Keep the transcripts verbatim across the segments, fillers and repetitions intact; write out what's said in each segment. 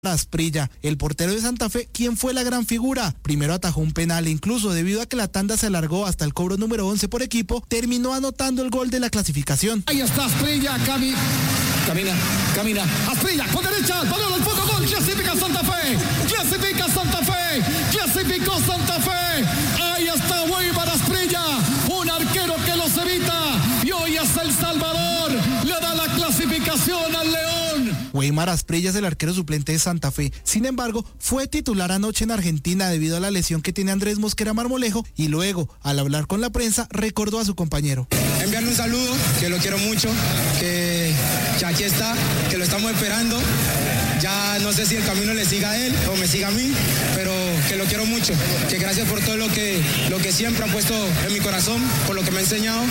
Asprilla, el portero de Santa Fe, quien fue la gran figura. Primero atajó un penal e incluso debido a que la tanda se alargó hasta el cobro número once por equipo, terminó anotando el gol de la clasificación. Ahí está Asprilla, Cami. Camina, camina. Asprilla con derecha, balón al fondo, gol. Clasifica Santa Fe. Clasifica Santa Fe. Clasificó Santa Fe. Ahí está Weimar Asprilla, un arquero que los evita. Y hoy es El Salvador. Le da la clasificación al León. Weimar Asprilla es el arquero suplente de Santa Fe. Sin embargo, fue titular anoche en Argentina debido a la lesión que tiene Andrés Mosquera Marmolejo y luego, al hablar con la prensa, recordó a su compañero. Enviarle un saludo, que lo quiero mucho, que, que aquí está, que lo estamos esperando. Ya no sé si el camino le siga a él o me siga a mí, pero que lo quiero mucho, que gracias por todo lo que, lo que siempre han puesto en mi corazón, por lo que me ha enseñado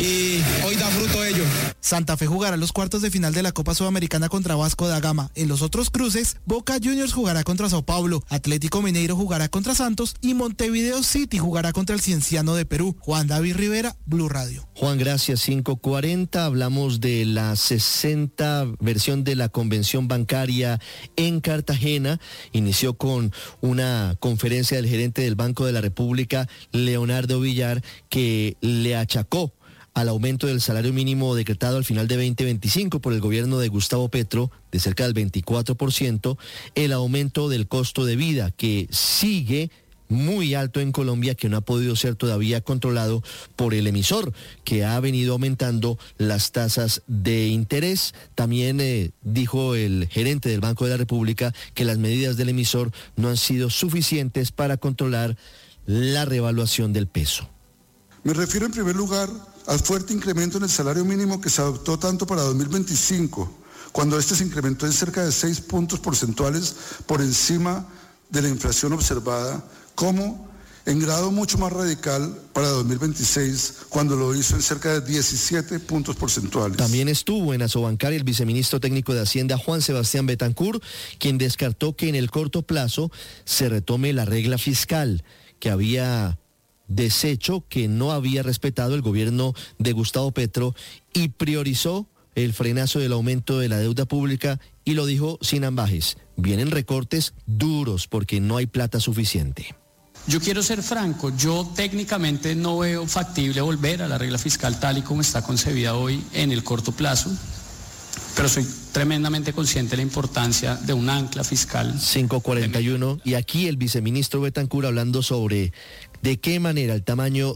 y hoy da fruto ello. Santa Fe jugará los cuartos de final de la Copa Sudamericana contra Vasco da Gama. En los otros cruces, Boca Juniors jugará contra Sao Paulo, Atlético Mineiro jugará contra Santos y Montevideo City jugará contra el Cienciano de Perú. Juan David Rivera, Blue Radio. Juan, gracias. cinco cuarenta, hablamos de la sesenta versión de la convención bancaria en Cartagena. Inició con una conferencia del gerente del Banco de la República, Leonardo Villar, que le achacó al aumento del salario mínimo decretado al final de veinte veinticinco por el gobierno de Gustavo Petro, de cerca del veinticuatro por ciento, el aumento del costo de vida, que sigue muy alto en Colombia, que no ha podido ser todavía controlado por el emisor, que ha venido aumentando las tasas de interés. También eh, dijo el gerente del Banco de la República que las medidas del emisor no han sido suficientes para controlar la revaluación del peso. Me refiero en primer lugar al fuerte incremento en el salario mínimo que se adoptó tanto para dos mil veinticinco, cuando este se incrementó en cerca de seis puntos porcentuales por encima de la inflación observada, como en grado mucho más radical para dos mil veintiséis, cuando lo hizo en cerca de diecisiete puntos porcentuales. También estuvo en Asobancar el viceministro técnico de Hacienda, Juan Sebastián Betancourt, quien descartó que en el corto plazo se retome la regla fiscal que había deshecho, que no había respetado el gobierno de Gustavo Petro, y priorizó el frenazo del aumento de la deuda pública y lo dijo sin ambajes: vienen recortes duros porque no hay plata suficiente. Yo quiero ser franco, yo técnicamente no veo factible volver a la regla fiscal tal y como está concebida hoy en el corto plazo, pero soy tremendamente consciente de la importancia de un ancla fiscal. cinco cuarenta y uno, y aquí el viceministro Betancourt hablando sobre de qué manera el tamaño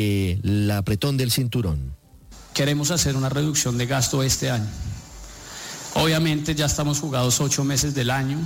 del apretón del cinturón. Queremos hacer una reducción de gasto este año. Obviamente ya estamos jugados ocho meses del año.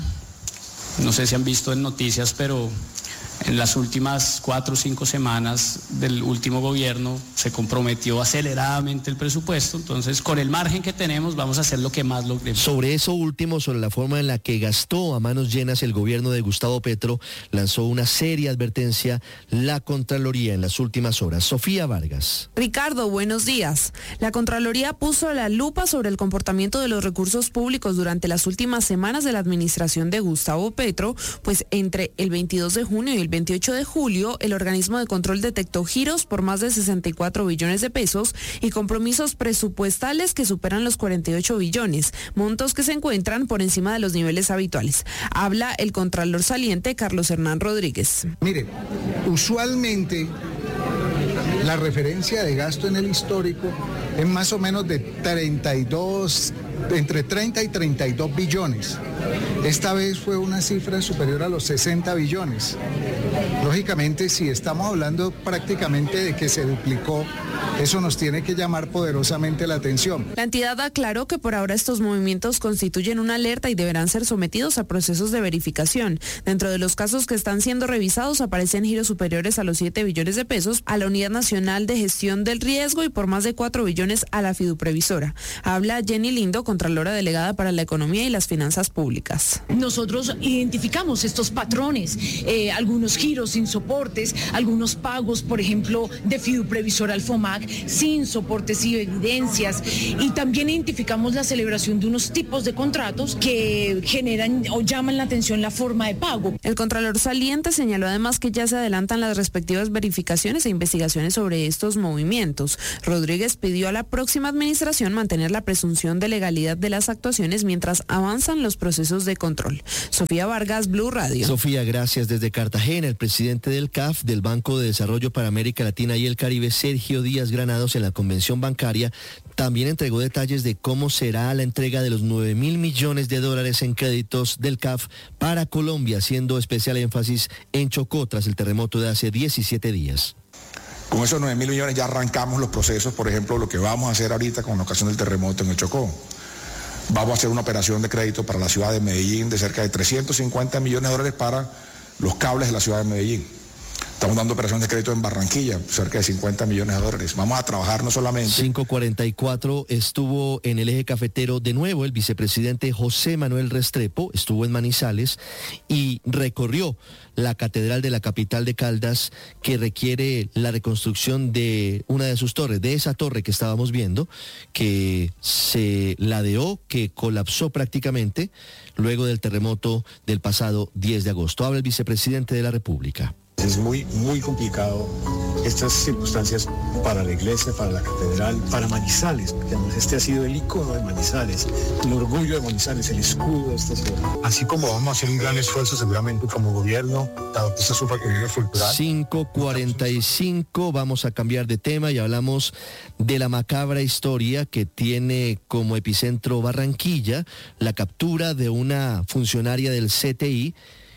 No sé si han visto en noticias, pero en las últimas cuatro o cinco semanas del último gobierno se comprometió aceleradamente el presupuesto, entonces con el margen que tenemos vamos a hacer lo que más logremos. Sobre eso último, sobre la forma en la que gastó a manos llenas el gobierno de Gustavo Petro, lanzó una seria advertencia la Contraloría en las últimas horas. Sofía Vargas. Ricardo, buenos días. La Contraloría puso la lupa sobre el comportamiento de los recursos públicos durante las últimas semanas de la administración de Gustavo Petro, pues entre el veintidós de junio y el veintiocho de julio, el organismo de control detectó giros por más de sesenta y cuatro billones de pesos y compromisos presupuestales que superan los cuarenta y ocho billones, montos que se encuentran por encima de los niveles habituales. Habla el contralor saliente Carlos Hernán Rodríguez. Mire, usualmente la referencia de gasto en el histórico es más o menos de treinta y dos, entre treinta y treinta y dos billones. Esta vez fue una cifra superior a los sesenta billones. Lógicamente, si estamos hablando prácticamente de que se duplicó, eso nos tiene que llamar poderosamente la atención. La entidad aclaró que por ahora estos movimientos constituyen una alerta y deberán ser sometidos a procesos de verificación. Dentro de los casos que están siendo revisados aparecen giros superiores a los siete billones de pesos a la Unidad Nacional de Gestión del Riesgo y por más de cuatro billones a la Fiduprevisora. Habla Jenny Lindo, Contralora Delegada para la Economía y las Finanzas Públicas. Nosotros identificamos estos patrones, eh, algunos giros sin soportes, algunos pagos, por ejemplo, de Fiduprevisora al FOMA M A C sin soportes y evidencias, y también identificamos la celebración de unos tipos de contratos que generan o llaman la atención la forma de pago. El Contralor saliente señaló además que ya se adelantan las respectivas verificaciones e investigaciones sobre estos movimientos. Rodríguez pidió a la próxima administración mantener la presunción de legalidad de las actuaciones mientras avanzan los procesos de control. Sofía Vargas, Blue Radio. Sofía, gracias. Desde Cartagena, el presidente del C A F, del Banco de Desarrollo para América Latina y el Caribe, Sergio Díaz Granados, en la convención bancaria, también entregó detalles de cómo será la entrega de los nueve mil millones de dólares en créditos del C A F para Colombia, haciendo especial énfasis en Chocó tras el terremoto de hace diecisiete días. Con esos nueve mil millones ya arrancamos los procesos, por ejemplo, lo que vamos a hacer ahorita con ocasión del terremoto en el Chocó. Vamos a hacer una operación de crédito para la ciudad de Medellín de cerca de trescientos cincuenta millones de dólares para los cables de la ciudad de Medellín. Estamos dando operaciones de crédito en Barranquilla, cerca de cincuenta millones de dólares. Vamos a trabajar no solamente... cinco cuarenta y cuatro estuvo en el eje cafetero de nuevo el vicepresidente José Manuel Restrepo, estuvo en Manizales y recorrió la catedral de la capital de Caldas, que requiere la reconstrucción de una de sus torres, de esa torre que estábamos viendo, que se ladeó, que colapsó prácticamente luego del terremoto del pasado diez de agosto. Habla el vicepresidente de la República. Es muy, muy complicado estas circunstancias para la iglesia, para la catedral, para Manizales, porque además este ha sido el icono de Manizales, el orgullo de Manizales, el escudo de esta ciudad. Así como vamos a hacer un gran esfuerzo seguramente como gobierno, dado que esto es un patrimonio cultural. cinco cuarenta y cinco, vamos a cambiar de tema y hablamos de la macabra historia que tiene como epicentro Barranquilla, la captura de una funcionaria del C T I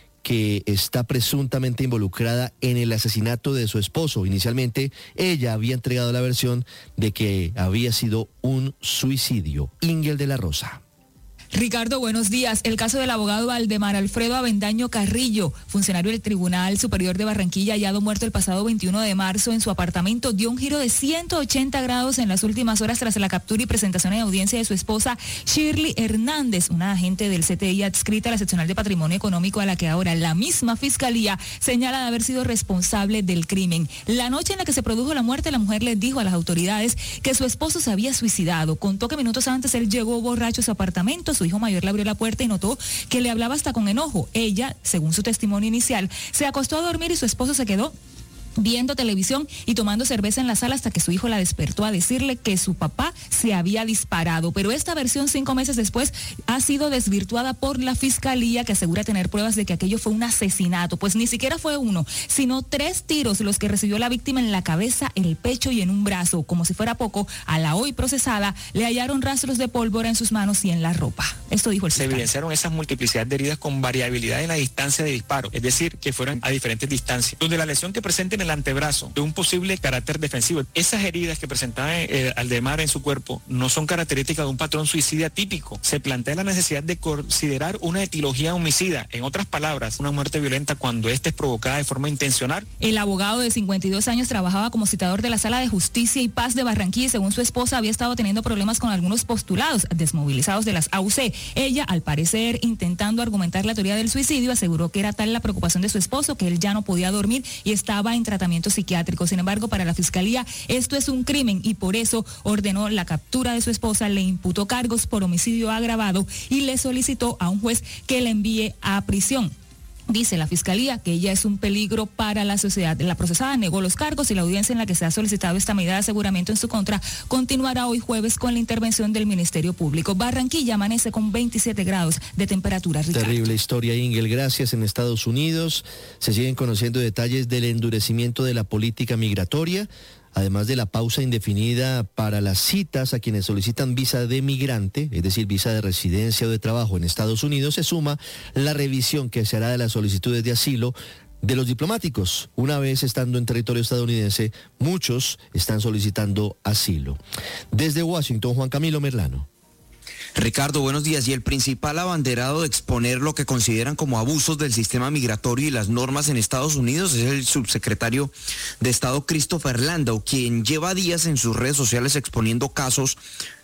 que está presuntamente involucrada en el asesinato de su esposo. Inicialmente, ella había entregado la versión de que había sido un suicidio. Ingel de la Rosa. Ricardo, buenos días. El caso del abogado Valdemar Alfredo Avendaño Carrillo, funcionario del Tribunal Superior de Barranquilla, hallado muerto el pasado veintiuno de marzo en su apartamento, dio un giro de ciento ochenta grados en las últimas horas tras la captura y presentación en audiencia de su esposa Shirley Hernández, una agente del C T I adscrita a la seccional de Patrimonio Económico, a la que ahora la misma fiscalía señala de haber sido responsable del crimen. La noche en la que se produjo la muerte, la mujer le dijo a las autoridades que su esposo se había suicidado. Contó que minutos antes él llegó borracho a su apartamento, su hijo mayor le abrió la puerta y notó que le hablaba hasta con enojo. Ella, según su testimonio inicial, se acostó a dormir y su esposo se quedó viendo televisión y tomando cerveza en la sala hasta que su hijo la despertó a decirle que su papá se había disparado. Pero esta versión, cinco meses después, ha sido desvirtuada por la fiscalía, que asegura tener pruebas de que aquello fue un asesinato. Pues ni siquiera fue uno, sino tres tiros los que recibió la víctima en la cabeza, el pecho y en un brazo. Como si fuera poco, a la hoy procesada le hallaron rastros de pólvora en sus manos y en la ropa. Esto dijo el fiscal. Se evidenciaron esas multiplicidad de heridas con variabilidad en la distancia de disparo, es decir, que fueron a diferentes distancias, donde la lesión que presenten el antebrazo de un posible carácter defensivo. Esas heridas que presentaba eh, Valdemar en su cuerpo no son características de un patrón suicida típico. Se plantea la necesidad de considerar una etiología homicida, en otras palabras, una muerte violenta cuando ésta es provocada de forma intencional. El abogado de cincuenta y dos años trabajaba como citador de la Sala de Justicia y Paz de Barranquilla y, según su esposa, había estado teniendo problemas con algunos postulados desmovilizados de las A U C. Ella, al parecer, intentando argumentar la teoría del suicidio, aseguró que era tal la preocupación de su esposo que él ya no podía dormir y estaba en tratamiento psiquiátrico. Sin embargo, para la fiscalía esto es un crimen y por eso ordenó la captura de su esposa, le imputó cargos por homicidio agravado y le solicitó a un juez que la envíe a prisión. Dice la fiscalía que ella es un peligro para la sociedad. La procesada negó los cargos y la audiencia en la que se ha solicitado esta medida de aseguramiento en su contra continuará hoy jueves con la intervención del Ministerio Público. Barranquilla amanece con veintisiete grados de temperatura. Ricardo. Terrible historia, Ingel. Gracias. En Estados Unidos se siguen conociendo detalles del endurecimiento de la política migratoria, además de la pausa indefinida para las citas a quienes solicitan visa de migrante, es decir, visa de residencia o de trabajo en Estados Unidos. Se suma la revisión que se hará de las solicitudes de asilo de los diplomáticos. Una vez estando en territorio estadounidense, muchos están solicitando asilo. Desde Washington, Juan Camilo Merlano. Ricardo, buenos días. Y el principal abanderado de exponer lo que consideran como abusos del sistema migratorio y las normas en Estados Unidos es el subsecretario de Estado Christopher Landau, quien lleva días en sus redes sociales exponiendo casos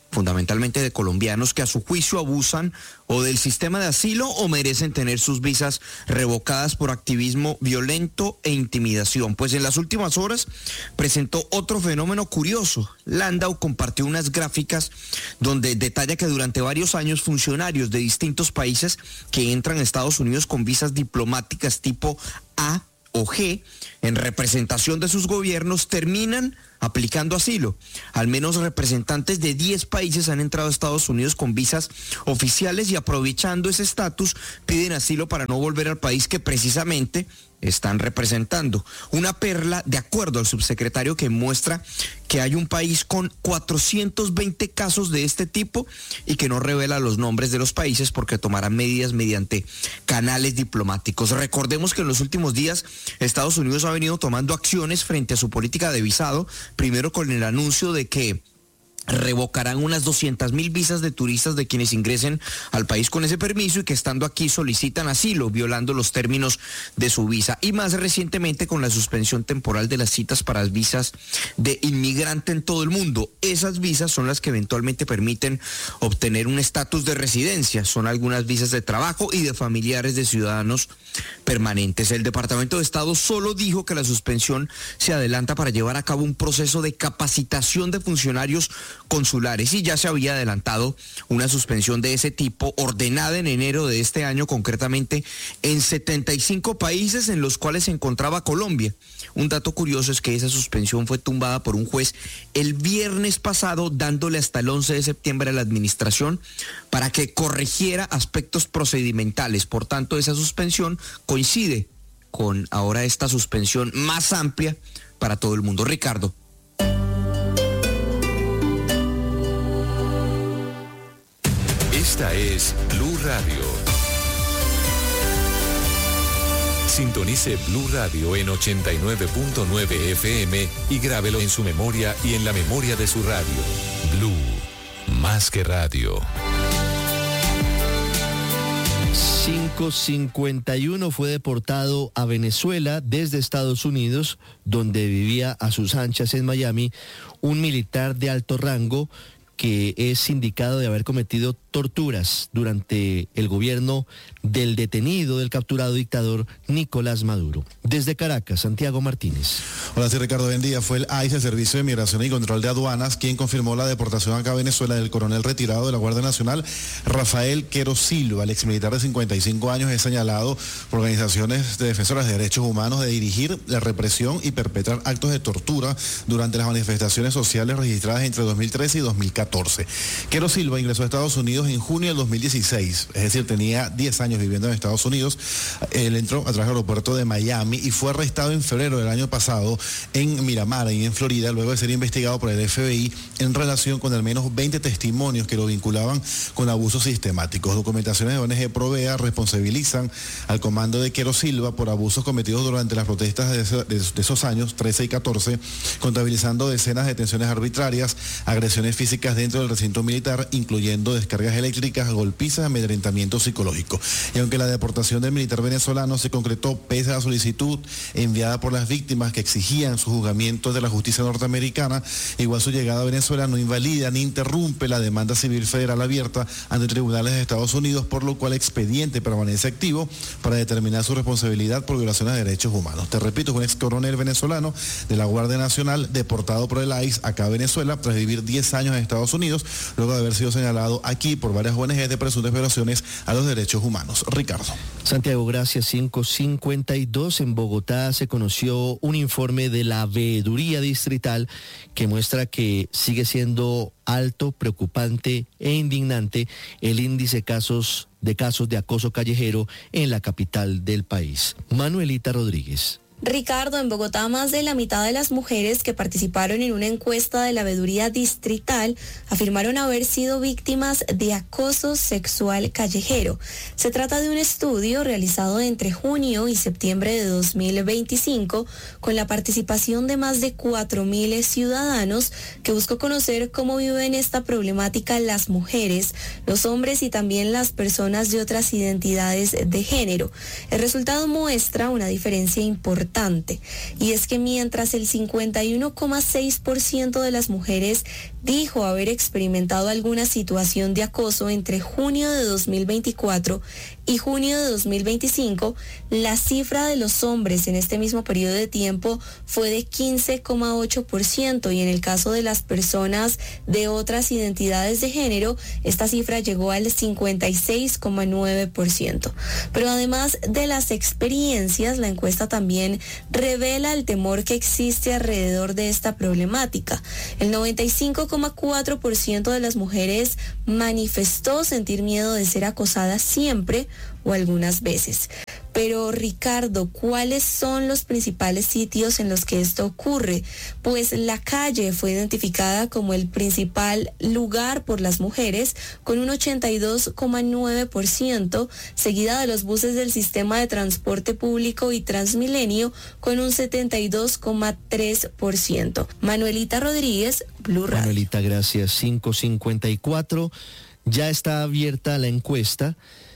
fundamentalmente de colombianos que a su juicio abusan o del sistema de asilo o merecen tener sus visas revocadas por activismo violento e intimidación. Pues en las últimas horas presentó otro fenómeno curioso. Landau compartió unas gráficas donde detalla que durante varios años funcionarios de distintos países que entran a Estados Unidos con visas diplomáticas tipo A o G, en representación de sus gobiernos, terminan aplicando asilo. Al menos representantes de diez países han entrado a Estados Unidos con visas oficiales y, aprovechando ese estatus, piden asilo para no volver al país que precisamente están representando. Una perla, de acuerdo al subsecretario, que muestra que hay un país con cuatrocientos veinte casos de este tipo y que no revela los nombres de los países porque tomarán medidas mediante canales diplomáticos. Recordemos que en los últimos días Estados Unidos ha venido tomando acciones frente a su política de visado, primero con el anuncio de que revocarán unas doscientas mil visas de turistas de quienes ingresen al país con ese permiso y que estando aquí solicitan asilo, violando los términos de su visa. Y más recientemente con la suspensión temporal de las citas para las visas de inmigrante en todo el mundo. Esas visas son las que eventualmente permiten obtener un estatus de residencia. Son algunas visas de trabajo y de familiares de ciudadanos permanentes. El Departamento de Estado solo dijo que la suspensión se adelanta para llevar a cabo un proceso de capacitación de funcionarios consulares, y ya se había adelantado una suspensión de ese tipo ordenada en enero de este año, concretamente en setenta y cinco países en los cuales se encontraba Colombia. Un dato curioso es que esa suspensión fue tumbada por un juez el viernes pasado, dándole hasta el once de septiembre a la administración para que corrigiera aspectos procedimentales. Por tanto, esa suspensión coincide con ahora esta suspensión más amplia para todo el mundo. Ricardo. Esta es Blue Radio. Sintonice Blue Radio en ochenta y nueve punto nueve F M y grábelo en su memoria y en la memoria de su radio. Blue, más que radio. cinco cincuenta y uno fue deportado a Venezuela desde Estados Unidos, donde vivía a sus anchas en Miami, un militar de alto rango que es indicado de haber cometido torturas durante el gobierno del detenido, del capturado dictador Nicolás Maduro. Desde Caracas, Santiago Martínez. Hola, sí, Ricardo, buen día. Fue el I C E, el Servicio de Migración y Control de Aduanas, quien confirmó la deportación acá a Venezuela del coronel retirado de la Guardia Nacional, Rafael Quero Silva. El exmilitar de cincuenta y cinco años es señalado por organizaciones de defensoras de derechos humanos de dirigir la represión y perpetrar actos de tortura durante las manifestaciones sociales registradas entre dos mil trece y dos mil catorce. Quero Silva ingresó a Estados Unidos en junio del dos mil dieciséis, es decir, tenía diez años viviendo en Estados Unidos. Él entró a través del aeropuerto de Miami y fue arrestado en febrero del año pasado en Miramar, y en Florida, luego de ser investigado por el F B I en relación con al menos veinte testimonios que lo vinculaban con abusos sistemáticos. Documentaciones de O N G Provea responsabilizan al comando de Quero Silva por abusos cometidos durante las protestas de, ese, de, de esos años, trece y catorce, contabilizando decenas de detenciones arbitrarias, agresiones físicas dentro del recinto militar, incluyendo descargas eléctricas, golpizas, amedrentamiento psicológico. Y aunque la deportación del militar venezolano se concretó pese a la solicitud enviada por las víctimas que exigían su juzgamiento de la justicia norteamericana, igual su llegada a Venezuela no invalida ni interrumpe la demanda civil federal abierta ante tribunales de Estados Unidos, por lo cual el expediente permanece activo para determinar su responsabilidad por violaciones de derechos humanos. Te repito, es un ex coronel venezolano de la Guardia Nacional deportado por el I C E acá a Venezuela tras vivir diez años en Estados Unidos, luego de haber sido señalado aquí por varias O N G de presuntas violaciones a los derechos humanos. Ricardo. Santiago, gracias. cinco cincuenta y dos. En Bogotá se conoció un informe de la Veeduría Distrital que muestra que sigue siendo alto, preocupante e indignante el índice de casos de casos de acoso callejero en la capital del país. Manuelita Rodríguez. Ricardo, en Bogotá más de la mitad de las mujeres que participaron en una encuesta de la Veeduría Distrital afirmaron haber sido víctimas de acoso sexual callejero. Se trata de un estudio realizado entre junio y septiembre de dos mil veinticinco con la participación de más de cuatro mil ciudadanos que buscó conocer cómo viven esta problemática las mujeres, los hombres y también las personas de otras identidades de género. El resultado muestra una diferencia importante importante, y es que mientras el cincuenta y uno coma seis por ciento de las mujeres dijo haber experimentado alguna situación de acoso entre junio de dos mil veinticuatro y junio de dos mil veinticinco, la cifra de los hombres en este mismo periodo de tiempo fue de quince coma ocho por ciento, y en el caso de las personas de otras identidades de género, esta cifra llegó al cincuenta y seis coma nueve por ciento. Pero además de las experiencias, la encuesta también revela el temor que existe alrededor de esta problemática. El noventa y cinco coma cuatro por ciento de las mujeres manifestó sentir miedo de ser acosada siempre o algunas veces. Pero Ricardo, ¿cuáles son los principales sitios en los que esto ocurre? Pues la calle fue identificada como el principal lugar por las mujeres con un ochenta y dos coma nueve por ciento, seguida de los buses del sistema de transporte público y Transmilenio con un setenta y dos coma tres por ciento. Manuelita Rodríguez, Blue Radio. Manuelita, gracias. cinco cincuenta y cuatro. Ya está abierta la encuesta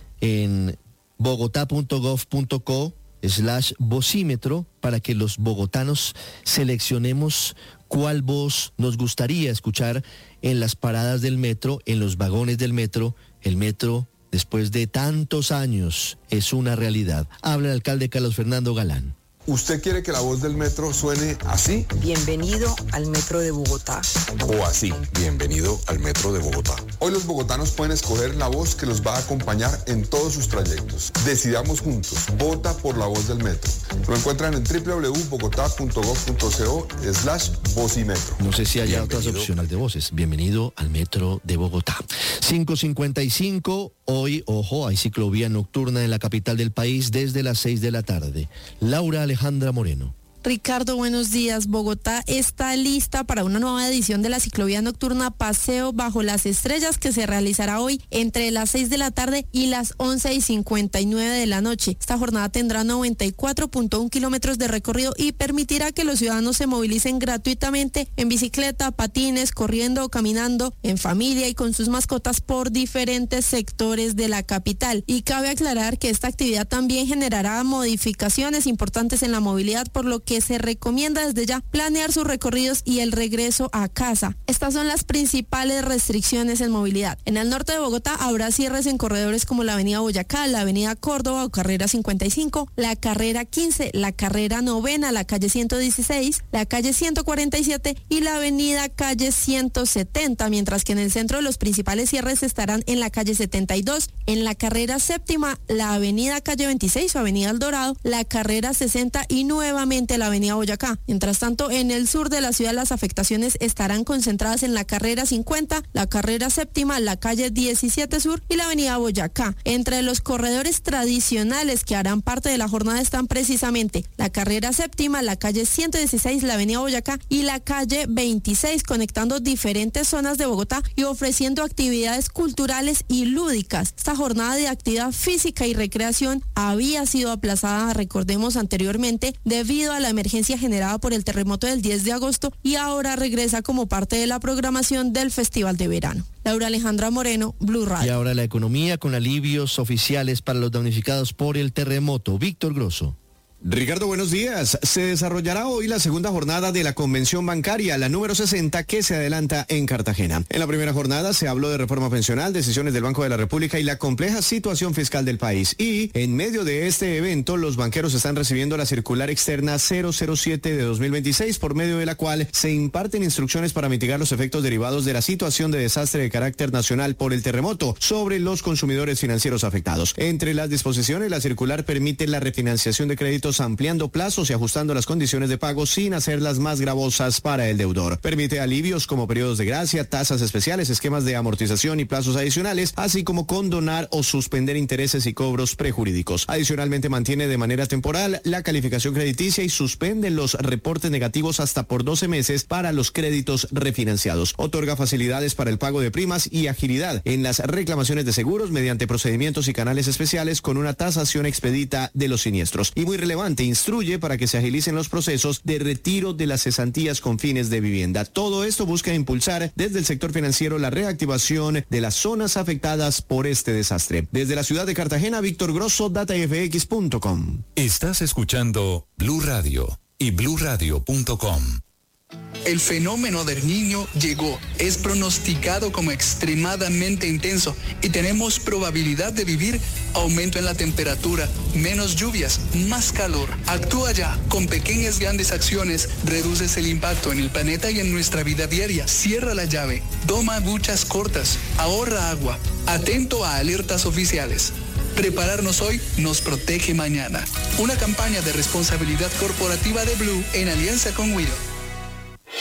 en bogotá punto gov punto co slash vocímetro para que los bogotanos seleccionemos cuál voz nos gustaría escuchar en las paradas del metro, en los vagones del metro. El metro, después de tantos años, es una realidad. Habla el alcalde Carlos Fernando Galán. ¿Usted quiere que la voz del metro suene así? Bienvenido al metro de Bogotá. O así, bienvenido al metro de Bogotá. Hoy los bogotanos pueden escoger la voz que los va a acompañar en todos sus trayectos. Decidamos juntos. Vota por la voz del metro. Lo encuentran en doble u doble u doble u punto bogotá punto gov punto co slash vocimetro. No sé si haya otras opciones de voces. Bienvenido al metro de Bogotá. cinco cincuenta y cinco. Hoy, ojo, hay ciclovía nocturna en la capital del país desde las seis de la tarde. Laura Alejandra Moreno. Ricardo, buenos días. Bogotá está lista para una nueva edición de la ciclovía nocturna Paseo Bajo las Estrellas, que se realizará hoy entre las seis de la tarde y las once y cincuenta y nueve de la noche. Esta jornada tendrá noventa y cuatro punto uno kilómetros de recorrido y permitirá que los ciudadanos se movilicen gratuitamente en bicicleta, patines, corriendo o caminando, en familia y con sus mascotas por diferentes sectores de la capital. Y cabe aclarar que esta actividad también generará modificaciones importantes en la movilidad, por lo que que se recomienda desde ya planear sus recorridos y el regreso a casa. Estas son las principales restricciones en movilidad. En el norte de Bogotá habrá cierres en corredores como la avenida Boyacá, la avenida Córdoba o carrera cincuenta y cinco, la carrera quince, la carrera novena, la calle ciento dieciséis, la calle ciento cuarenta y siete y la avenida calle ciento setenta, mientras que en el centro los principales cierres estarán en la calle setenta y dos, en la carrera séptima, la avenida calle veintiséis o avenida El Dorado, la carrera sesenta y nuevamente la avenida Boyacá. Mientras tanto, en el sur de la ciudad las afectaciones estarán concentradas en la carrera cincuenta, la carrera séptima, la calle diecisiete sur y la avenida Boyacá. Entre los corredores tradicionales que harán parte de la jornada están precisamente la carrera séptima, la calle ciento dieciséis, la avenida Boyacá y la calle veintiséis, conectando diferentes zonas de Bogotá y ofreciendo actividades culturales y lúdicas. Esta jornada de actividad física y recreación había sido aplazada, recordemos anteriormente, debido a la emergencia generada por el terremoto del diez de agosto y ahora regresa como parte de la programación del Festival de Verano. Laura Alejandra Moreno, Blue Radio. Y ahora la economía con alivios oficiales para los damnificados por el terremoto. Víctor Grosso. Ricardo, buenos días. Se desarrollará hoy la segunda jornada de la Convención Bancaria, la número sesenta, que se adelanta en Cartagena. En la primera jornada se habló de reforma pensional, decisiones del Banco de la República y la compleja situación fiscal del país. Y en medio de este evento, los banqueros están recibiendo la circular externa cero cero siete de dos mil veintiséis, por medio de la cual se imparten instrucciones para mitigar los efectos derivados de la situación de desastre de carácter nacional por el terremoto sobre los consumidores financieros afectados. Entre las disposiciones, la circular permite la refinanciación de créditos ampliando plazos y ajustando las condiciones de pago sin hacerlas más gravosas para el deudor. Permite alivios como periodos de gracia, tasas especiales, esquemas de amortización y plazos adicionales, así como condonar o suspender intereses y cobros prejurídicos. Adicionalmente mantiene de manera temporal la calificación crediticia y suspende los reportes negativos hasta por doce meses para los créditos refinanciados. Otorga facilidades para el pago de primas y agilidad en las reclamaciones de seguros mediante procedimientos y canales especiales con una tasación expedita de los siniestros. Y muy relevante, comprobante instruye para que se agilicen los procesos de retiro de las cesantías con fines de vivienda. Todo esto busca impulsar desde el sector financiero la reactivación de las zonas afectadas por este desastre. Desde la ciudad de Cartagena, Víctor Grosso, data f x punto com. Estás escuchando Blue Radio y blue radio punto com. El fenómeno del Niño llegó, es pronosticado como extremadamente intenso y tenemos probabilidad de vivir aumento en la temperatura, menos lluvias, más calor. Actúa ya, con pequeñas grandes acciones, reduces el impacto en el planeta y en nuestra vida diaria. Cierra la llave, toma duchas cortas, ahorra agua, atento a alertas oficiales. Prepararnos hoy nos protege mañana. Una campaña de responsabilidad corporativa de Blue en alianza con Wido.